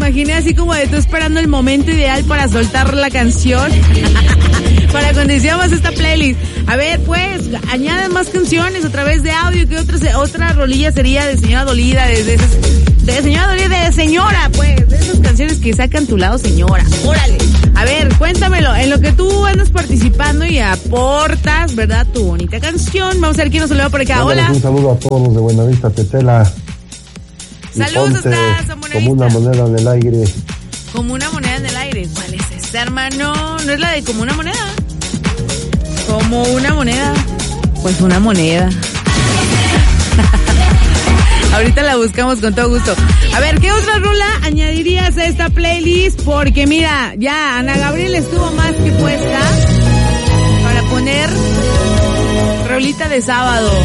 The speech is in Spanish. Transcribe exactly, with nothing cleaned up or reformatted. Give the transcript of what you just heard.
imaginé así como de tú esperando el momento ideal para soltar la canción. Para cuando hiciéramos esta playlist. A ver, pues, añaden más canciones a través de audio. Que otra, otra rolilla sería de señora dolida, de, de, esas, de señora dolida, de señora, pues, de esas canciones que sacan tu lado señora. Órale. A ver, cuéntamelo, en lo que tú andas participando y aportas, ¿verdad? Tu bonita canción. Vamos a ver quién nos saluda por acá. Hola. Un saludo a todos los de Buenavista, Tetela. Saludos hasta Buenavista. Como una moneda en el aire. Como una moneda en el aire. ¿Cuál es esta, hermano? ¿No es la de como una moneda? Como una moneda. Pues una moneda. Ahorita la buscamos con todo gusto. A ver, ¿qué otra rola añadirías a esta playlist? Porque mira, ya Ana Gabriel estuvo más que puesta para poner rolita de sábado.